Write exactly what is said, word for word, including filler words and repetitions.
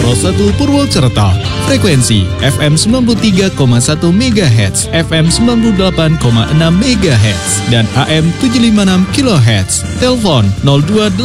nol satu Purwokerto. Frekuensi F M sembilan puluh tiga koma satu megahertz, F M sembilan puluh delapan koma enam megahertz, dan A M tujuh ratus lima puluh enam kilohertz. Telepon nol dua